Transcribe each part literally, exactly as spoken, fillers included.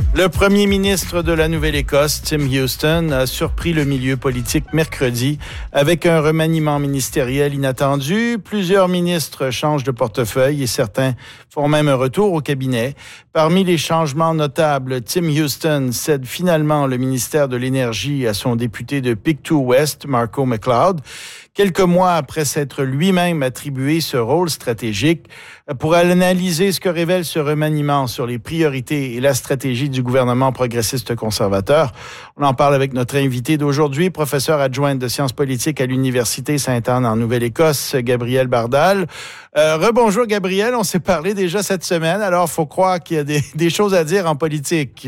Le premier ministre de la Nouvelle-Écosse, Tim Houston, a surpris le milieu politique mercredi avec un remaniement ministériel inattendu. Plusieurs ministres changent de portefeuille et certains font même un retour au cabinet. Parmi les changements notables, Tim Houston cède finalement le ministère de l'Énergie à son député de Pictou-Ouest, Marco MacLeod. Quelques mois après s'être lui-même attribué ce rôle stratégique, pour analyser ce que révèle ce remaniement sur les priorités et la stratégie du gouvernement progressiste conservateur, on en parle avec notre invité d'aujourd'hui, professeur adjointe de sciences politiques à l'Université Sainte-Anne en Nouvelle-Écosse, Gabrielle Bardal. Euh, rebonjour Gabrielle, on s'est parlé déjà cette semaine, alors il faut croire qu'il y a des, des choses à dire en politique.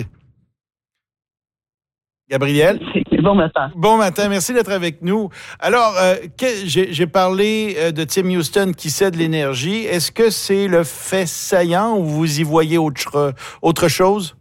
Gabrielle? Bon matin. Bon matin, merci d'être avec nous. Alors, euh, que, j'ai, j'ai parlé euh, de Tim Houston qui cède l'énergie. Est-ce que c'est le fait saillant ou vous y voyez autre, autre chose?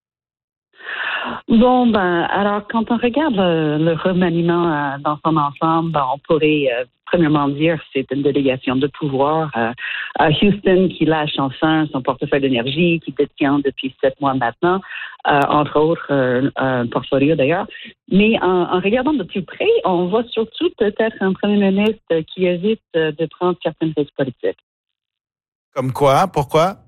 Bon, ben, alors, quand on regarde le, le remaniement euh, dans son ensemble, ben, on pourrait euh, premièrement dire que c'est une délégation de pouvoir euh, à Houston qui lâche enfin son portefeuille d'énergie, qui détient depuis sept mois maintenant, euh, entre autres euh, un portfolio d'ailleurs. Mais en, en regardant de plus près, on voit surtout peut-être un premier ministre qui évite euh, de prendre certaines risques politiques. Comme quoi? Pourquoi?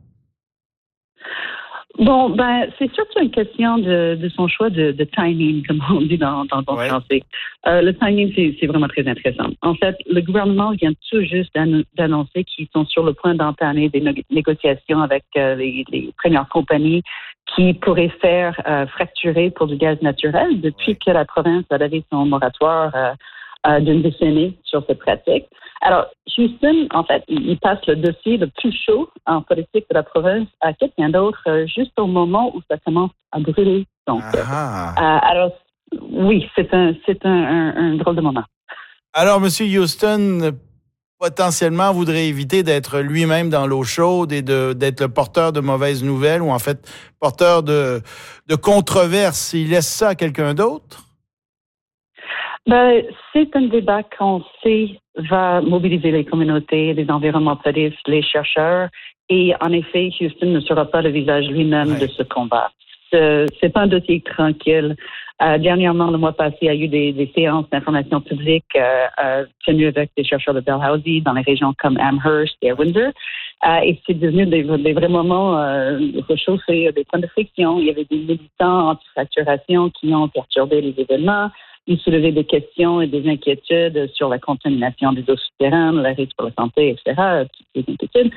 Bon, ben, c'est surtout une question de, de son choix de, de timing, comme on dit dans, dans, dans le français. Euh, le timing, c'est, c'est vraiment très intéressant. En fait, le gouvernement vient tout juste d'annoncer qu'ils sont sur le point d'entamer des né- négociations avec euh, les, les premières compagnies qui pourraient faire euh, fracturer pour du gaz naturel depuis que la province a levé son moratoire euh, euh, d'une décennie sur cette pratique. Alors, Houston, en fait, il passe le dossier le plus chaud en politique de la province à quelqu'un d'autre euh, juste au moment où ça commence à brûler. Donc, euh, alors, oui, c'est un, c'est un, un, un drôle de moment. Alors, M. Houston, potentiellement, voudrait éviter d'être lui-même dans l'eau chaude et de, d'être le porteur de mauvaises nouvelles ou en fait, porteur de, de controverses. Il laisse ça à quelqu'un d'autre? Ben, c'est un débat qu'on sait va mobiliser les communautés, les environnementalistes, les chercheurs. Et en effet, Houston ne sera pas le visage lui-même ouais. de ce combat. Ce, c'est pas un dossier tranquille. Euh, dernièrement, le mois passé, il y a eu des, des séances d'information publique euh, euh, tenues avec des chercheurs de Dalhousie dans les régions comme Amherst et Windsor. Euh, et c'est devenu des, des vrais moments euh, réchauffés, des points de friction. Il y avait des militants anti-fracturation qui ont perturbé les événements. Ils soulevaient des questions et des inquiétudes sur la contamination des eaux souterraines, le risque pour la santé, et cetera, toutes ces inquiétudes.